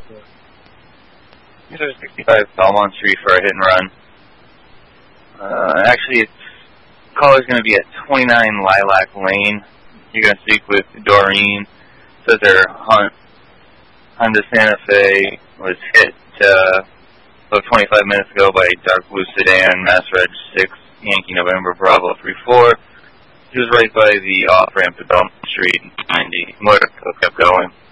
These are 65 Belmont Street for a hit and run. Actually, caller's going to be at 29 Lilac Lane. You're going to speak with Doreen. Says their Honda Santa Fe was hit about 25 minutes ago by a dark blue sedan, Mass Reg 6, Yankee November Bravo 34. He was right by the off-ramp to Belmont Street, 90. Motor kept going.